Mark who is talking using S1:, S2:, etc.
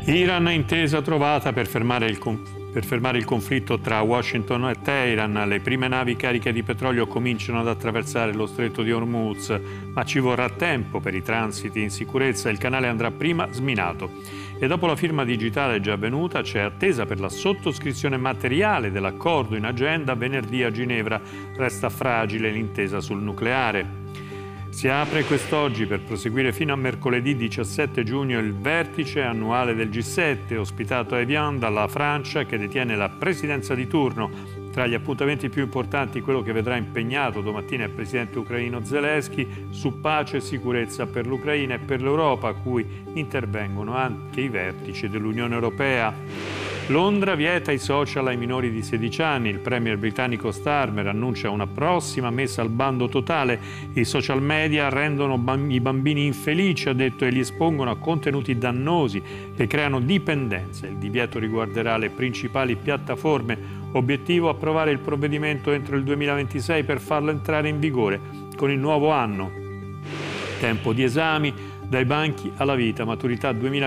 S1: Iran, intesa trovata per fermare il conflitto tra Washington e Teheran. Le prime navi cariche di petrolio cominciano ad attraversare lo stretto di Hormuz, ma ci vorrà tempo per i transiti in sicurezza. Il canale andrà prima sminato. E dopo la firma digitale già avvenuta, c'è attesa per la sottoscrizione materiale dell'accordo in agenda venerdì a Ginevra. Resta fragile l'intesa sul nucleare. Si apre quest'oggi per proseguire fino a mercoledì 17 giugno il vertice annuale del G7, ospitato a Evian dalla Francia che detiene la presidenza di turno. Tra gli appuntamenti più importanti quello che vedrà impegnato domattina il presidente ucraino Zelensky su pace e sicurezza per l'Ucraina e per l'Europa, a cui intervengono anche i vertici dell'Unione Europea. Londra vieta i social ai minori di 16 anni. Il premier britannico Starmer annuncia una prossima messa al bando totale. I social media rendono i bambini infelici, ha detto, e li espongono a contenuti dannosi che creano dipendenze. Il divieto riguarderà le principali piattaforme. Obiettivo: approvare il provvedimento entro il 2026 per farlo entrare in vigore con il nuovo anno. Tempo di esami, dai banchi alla vita, maturità 2020.